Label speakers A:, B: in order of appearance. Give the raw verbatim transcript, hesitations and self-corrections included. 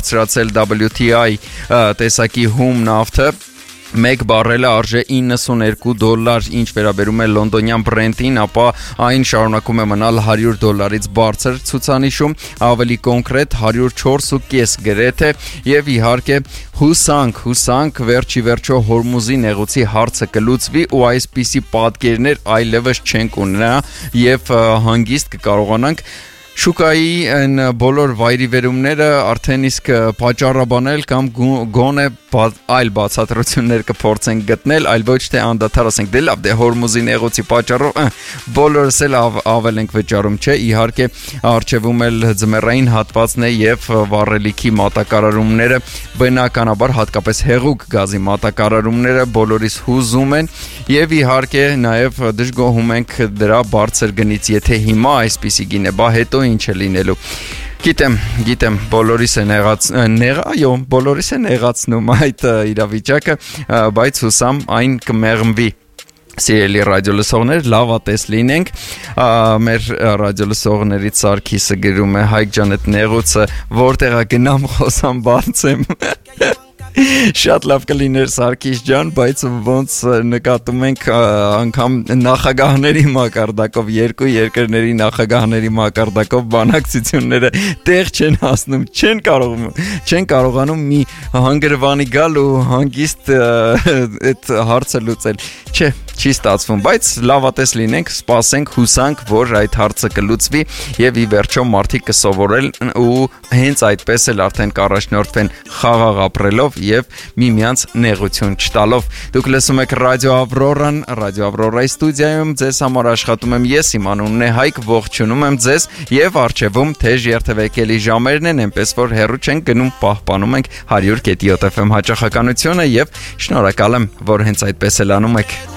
A: բարձրացել W T I տեսակի հում նավթը մեկ բարելը արժե իննսուներկու դոլար, ինչ վերաբերում է լոնդոնյան Brent-ին, ապա այն շարունակում է մնալ հարյուր դոլարից բարձր ցուցանիշում, ավելի կոնկրետ հարյուր չորս ու կես գրեթե, եւ իհարկե հուսանք, հուսանք վերջի վերջո Հորմուզի նեղուցի հարցը կլուծվի ու այսպիսի պատկերներ այլևս չենք ունենա եւ հանգիստ կկարողանանք շուկայի այն բոլոր վայրիվերումները արդեն իսկ պատճառաբանել կամ գոնե այլ բացատրություններ կփորձենք գտնել, այլ ոչ թե անդադար ասենք դե լավ, դե Հորմուզի նեղուցի պատճառով բոլորս էլ ավել ենք վճարում, չէ, իհարկե արժևում էլ ձմեռային հատվածն է եւ վառելիքի մատակարարումները բնականաբար հատկապես հեղուկ գազի մատակարարումները բոլորիս հուզում են եւ իհարկե նաեւ դժգոհում ենք դրա բարձր գնից, եթե հիմա այսպիսի գինե, բա հետո ինչ է լինելու։ Գիտեմ, գիտեմ, բոլորիս է նեղաց, նեղ, այո, բոլորիս է նեղացնում այդ իրավիճակը, բայց հուսամ այն կմեղմվի։ Սիրելի ռադիոլսողներ, լավատես լինենք, մեր ռադիոլսողներից Սարգիսը գրում է Հայկ ջան, այդ նեղուցը որտեղ է գնամ խոսամ բացեմ։ Շատ լավ կլիներ Սարգիս ջան, բայց ոնց նկատում ենք անգամ նախագահների մակարդակով, երկու երկրների նախագահների մակարդակով բանակցությունները տեղ չեն հասնում, չեն կարող, չեն կարողանում մի հանգրվանի գալ ու հանգիստ այդ հարցը լուծել։ Չէ, չի ստացվում, բայց լավատես լինենք, սպասենք, հուսանք, որ այդ հարցը կլուծվի եւ ի վերջո մարդիկ կսովորեն ու հենց այդպես էլ արդեն կառաջնորդվեն խաղաղ ապրելով եւ միմյանց նեղություն չտալով։ Դուք լսում եք Ռադիո Ավրորան, Ռադիո Ավրորայի ստուդիայում ձեզ համար աշխատում եմ ես, իմ անունն է Հայկ, ողջունում եմ ձեզ եւ արժեվում թեժ երթևեկելի ժամերն են, այնպես որ հեռու չենք գնում, պահպանում ենք one hundred point seven F M հաճախականությունը եւ շնորհակալ եմ, որ հենց այդպես էլ անում եք։